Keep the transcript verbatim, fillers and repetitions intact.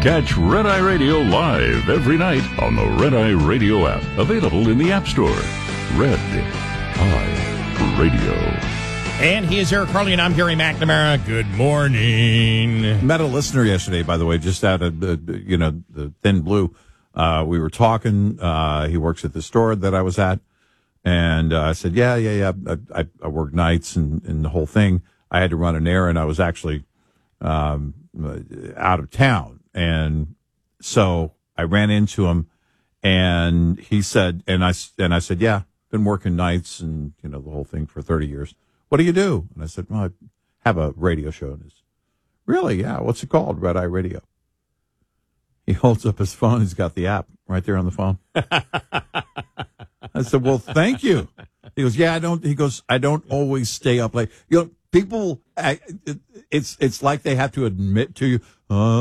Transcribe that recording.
Catch Red Eye Radio live every night on the Red Eye Radio app, available in the App Store. Red Eye Radio. And he is Eric Carly, and I'm Gary McNamara. Good morning. Met a listener yesterday, by the way, just out of the, you know, the Thin Blue. Uh, we were talking. Uh, he works at the store that I was at. And uh, I said, yeah, yeah, yeah. I, I, I work nights and, and the whole thing. I had to run an errand. I was actually um, out of town. And so I ran into him, and he said, and I, and I said, yeah, been working nights and, you know, the whole thing for thirty years. What do you do? And I said, well, I have a radio show. And he's, really? Yeah. What's it called? Red Eye Radio. He holds up his phone. He's got the app right there on the phone. I said, well, thank you. He goes, yeah, I don't, he goes, I don't always stay up late. You know, people, I, it, it's, it's like they have to admit to you, oh,